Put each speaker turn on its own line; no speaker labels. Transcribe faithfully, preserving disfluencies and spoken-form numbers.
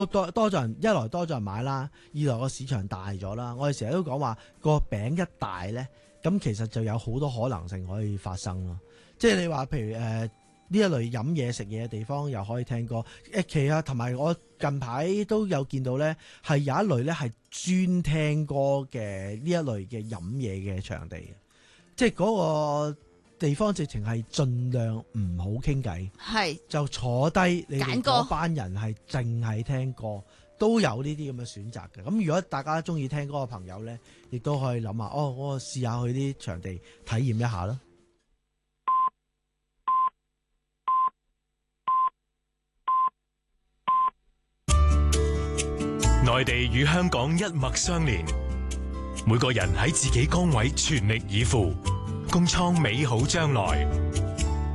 多多咗人，一來多咗人買啦，二來個市場大咗啦。我哋成日都講話個餅一大咧，咁其實就有好多可能性可以發生咯。即係你話譬如誒呢、呃、一類飲嘢食嘢嘅地方又可以聽歌，誒其實同埋我近排都有見到咧，係有一類咧係專聽歌嘅呢一類嘅飲嘢嘅場地嘅，即係嗰個地方直情係盡量唔好傾偈，
係
就坐低你哋
揀歌
嗰班人係淨係聽歌，都有呢啲咁嘅選擇嘅。咁如果大家中意聽歌嘅朋友咧，亦都可以諗下，哦，我試下去啲場地體驗一下啦。
內地與香港一脈相連，每個人喺自己崗位全力以赴，共創美好將來。